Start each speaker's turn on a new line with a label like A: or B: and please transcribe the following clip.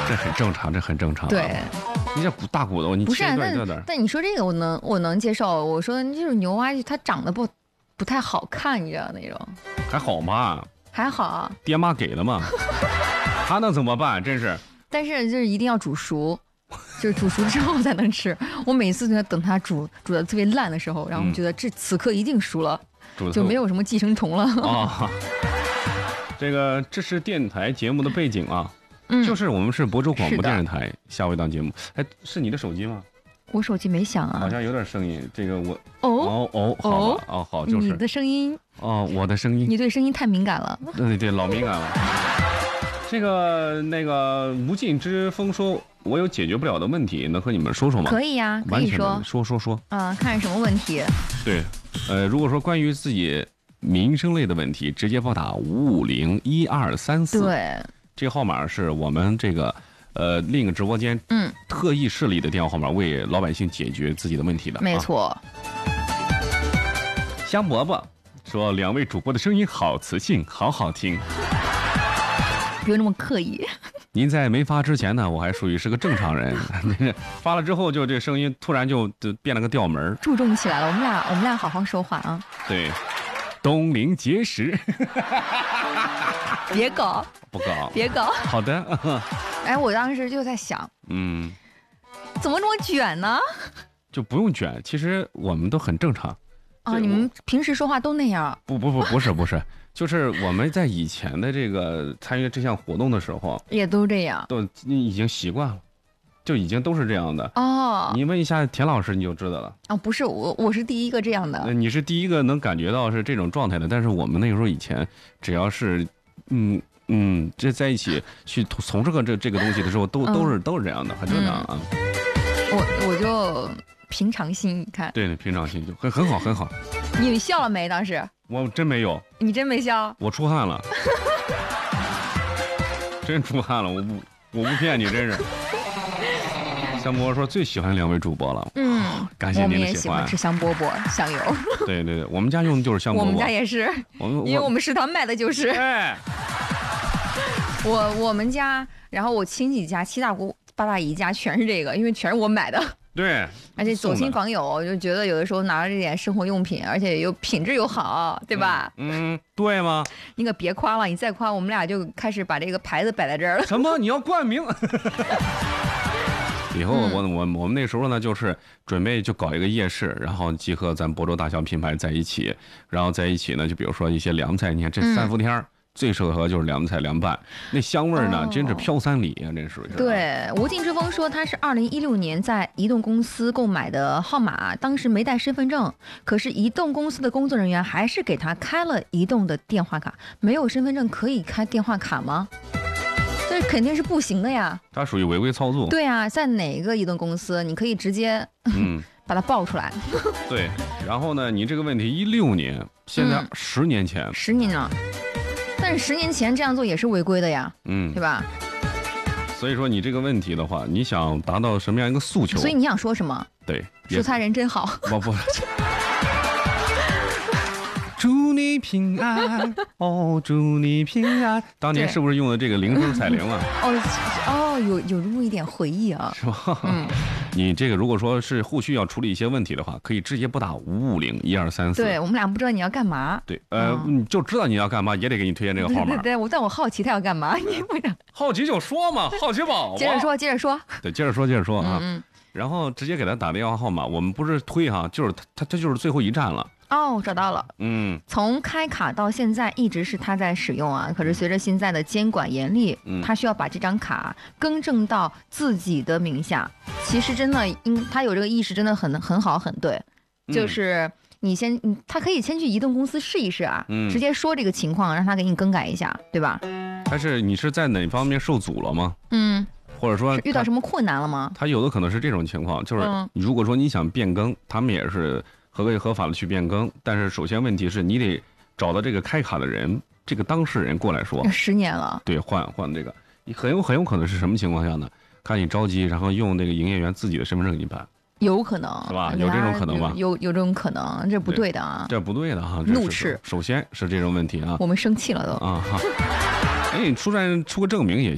A: 这很正常，这很正常。
B: 对，
A: 你这大骨头，你
B: 不是、啊，
A: 切一段
B: 但你说这个我能接受。我说就是牛蛙，它长得不太好看，你知道那种。
A: 还好嘛，
B: 还好，
A: 爹妈给的嘛，他能怎么办？真是。
B: 但是就是一定要煮熟。就是煮熟之后才能吃。我每次都等它煮的特别烂的时候，然后我觉得此刻一定熟了，就没有什么寄生虫了。
A: 啊，这是电台节目的背景啊，就是我们是亳州广播电视台下午一档节目。哎，是你的手机吗？
B: 我手机没响啊，
A: 好像有点声音。这个我
B: 好吧，
A: 好，就是
B: 你的声音
A: 我的声音，
B: 你对声音太敏感了。
A: 对，老敏感了。那个无尽之风说，我有解决不了的问题，能和你们说说吗？
B: 可以呀，可以说。
A: 说。
B: 看是什么问题？
A: 对，如果说关于自己民生类的问题，直接拨打5501234。
B: 对，
A: 这个号码是我们这个另一个直播间特意设立的电话号码，为老百姓解决自己的问题的。
B: 没错。
A: 香饽饽说，两位主播的声音好磁性，好好听。
B: 不用那么刻意。
A: 您在没发之前呢，我还属于是个正常人，发了之后就这声音突然就变了个调门，
B: 注重起来了。我们俩好好说话啊。
A: 对，东临碣石。
B: 别搞，
A: 不搞，
B: 别搞。
A: 好的。
B: 哎，我当时就在想，怎么这么卷呢？
A: 就不用卷，其实我们都很正常。
B: 你们平时说话都那样？
A: 不是。就是我们在以前的这个参与这项活动的时候，
B: 也都这样，
A: 都已经习惯了，就已经都是这样的。你问一下田老师，你就知道了。
B: 不是我是第一个这样的。
A: 你是第一个能感觉到是这种状态的，但是我们那个时候以前，只要是这在一起去从事这个东西的时候，都是这样的，很正常啊。
B: 我就平常心，你看。
A: 对，平常心就很好。
B: 你笑了没？当时
A: 我真没有。
B: 你真没笑？
A: 我出汗了。真出汗了，我不骗你，真是。香饽饽说最喜欢两位主播了，感谢您的喜欢。
B: 我们也喜欢吃香饽饽香油。
A: 对，我们家用的就是香饽饽。
B: 我们家也是，因为我们食堂卖的就是。我们家，然后我亲戚家、七大姑八大姨家全是这个，因为全是我买的。
A: 对，
B: 而且走亲访友，我就觉得有的时候拿着这点生活用品，而且又品质又好，对吧？
A: 对吗？
B: 你可别夸了，你再夸我们俩就开始把这个牌子摆在这儿了。
A: 什么？你要冠名？以后我们那时候呢，就是准备就搞一个夜市，然后集合咱亳州大小品牌在一起，然后在一起呢，就比如说一些凉菜，你看这3伏天最适合就是凉菜凉拌，那香味呢，真是飘3里啊！真是。
B: 对，无尽之风说他是2016年在移动公司购买的号码，当时没带身份证，可是移动公司的工作人员还是给他开了移动的电话卡。没有身份证可以开电话卡吗？这肯定是不行的呀。
A: 他属于违规操作。
B: 对啊，在哪个移动公司你可以直接把它爆出来。
A: 对，然后呢，你这个问题16年，现在10年前
B: ，10年了。但是10年前这样做也是违规的呀，对吧？
A: 所以说你这个问题的话，你想达到什么样一个诉求？
B: 所以你想说什么？
A: 对，
B: 蔬菜人真好。
A: 不。祝你平安，祝你平安。当年是不是用的这个铃声彩铃啊？
B: 有这么一点回忆啊，
A: 是吧？你这个如果说是后续要处理一些问题的话，可以直接拨打5501234。
B: 对，我们俩不知道你要干嘛。
A: 对，你就知道你要干嘛，也得给你推荐这个号码。
B: 对，但我好奇他要干嘛，你不想？
A: 好奇就说嘛，好奇宝宝。
B: 接着说。
A: 对，接着说啊。然后直接给他打电话号码，我们不是推哈，就是他就是最后一站了。
B: 找到了。从开卡到现在一直是他在使用啊，可是随着现在的监管严厉，他需要把这张卡更正到自己的名下。其实真的，他有这个意识真的很好，很对。就是他可以先去移动公司试一试啊，直接说这个情况，让他给你更改一下，对吧？
A: 但是你是在哪方面受阻了吗？或者说
B: 遇到什么困难了吗？
A: 他有的可能是这种情况，就是如果说你想变更，他们也是合法的去变更，但是首先问题是你得找到这个开卡的人，这个当事人过来说。
B: 10年了。对，
A: 换这个，你很有可能是什么情况下呢？看你着急，然后用那个营业员自己的身份证给你办。
B: 有可能
A: 是吧？有这种可能吧？
B: 有这种可能，这不对的啊！
A: 这不对的哈！
B: 怒斥，
A: 首先是这种问题啊！
B: 我们生气了都
A: 啊！哈！哎，你出个证明也